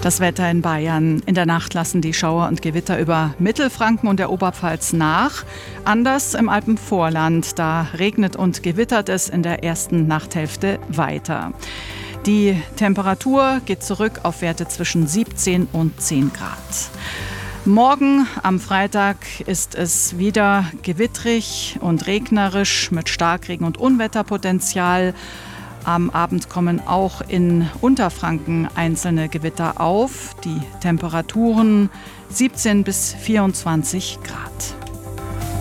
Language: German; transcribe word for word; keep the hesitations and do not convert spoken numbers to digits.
Das Wetter in Bayern. In der Nacht lassen die Schauer und Gewitter über Mittelfranken und der Oberpfalz nach. Anders im Alpenvorland. Da regnet und gewittert es in der ersten Nachthälfte weiter. Die Temperatur geht zurück auf Werte zwischen siebzehn und zehn Grad. Morgen am Freitag ist es wieder gewittrig und regnerisch mit Starkregen und Unwetterpotenzial. Am Abend kommen auch in Unterfranken einzelne Gewitter auf. Die Temperaturen siebzehn bis vierundzwanzig Grad.